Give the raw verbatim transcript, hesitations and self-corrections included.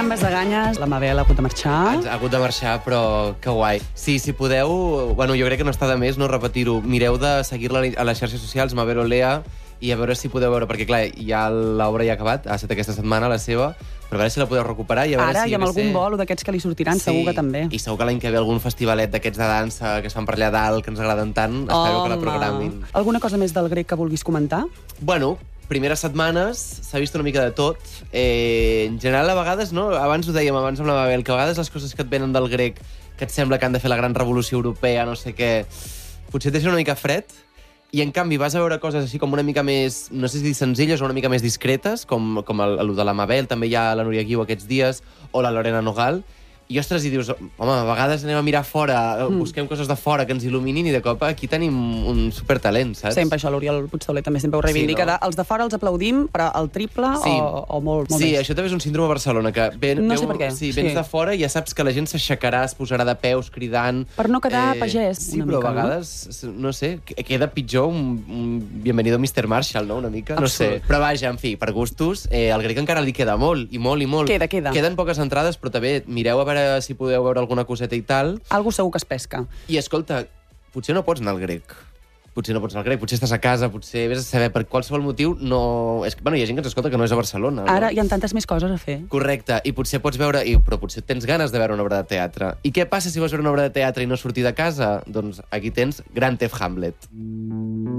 Ara, amb més de ganyes, la Mabel ha hagut de marxar. Ha hagut de marxar, però que guai. Sí, si podeu, bueno, jo crec que no està de més no repetir-ho. Mireu de seguir-la a les xarxes socials, Mabel Olea, i a veure si podeu veure, perquè clar, ja l'obra ja ha acabat, ha estat aquesta setmana, la seva, però a veure si la podeu recuperar. I a veure Ara, si, i amb algun ser... bolo d'aquests que li sortiran, sí, segur que també. I segur que l'any que ve algun festivalet d'aquests de dansa que es fan per allà dalt, que ens agraden tant, espero que la programin. Alguna cosa més del grec que vulguis comentar? Bueno, primeres setmanes s'ha vist una mica de tot. Eh, en general, a vegades, no? Abans ho dèiem, abans amb la Mabel, que a vegades les coses que et venen del grec, que et sembla que han de fer la gran revolució europea, no sé què, potser et deixen una mica fred, i en canvi vas a veure coses així com una mica més, no sé si dir senzilles o una mica més discretes, com, com el, el de la Mabel, també hi ha la Núria Guiu aquests dies, o la Lorena Nogal, i ostres, i dius, home, a vegades anem a mirar fora, mm. busquem coses de fora que ens il·luminin, i de cop aquí tenim un supertalent, saps? Sempre això, l'Oriol Puigtauler també sempre ho reivindica. Sí, no? Els de fora els aplaudim, però el triple sí. o, o molt, molt sí, més? Sí, això també és un síndrome a Barcelona, que ven, no veu, sé per què. Sí, vens sí. de fora i ja saps que la gent s'aixecarà, es posarà de peus cridant... Per no quedar eh, pagès, sí, una mica, Sí, però a vegades, no? no sé, queda pitjor un, un bienvenido mister Marshall, no?, una mica, no Absolut. sé. Però vaja, en fi, per gustos, eh, al grec encara li queda molt, i molt, i molt. Queda, queda. Queden poques entrades, però també mireu a veure si podeu veure alguna coseta i tal. Algo segur que es pesca. I escolta, potser no pots anar al grec. Potser no pots anar al grec, potser estàs a casa, potser vés a saber per qualsevol motiu no... És que, bueno, hi ha gent que ens escolta que no és a Barcelona. Ara no? Hi ha tantes més coses a fer. Correcte, i potser pots veure... I, però potser tens ganes de veure una obra de teatre. I què passa si vols veure una obra de teatre i no sortir de casa? Doncs aquí tens Gran Theft Hamlet.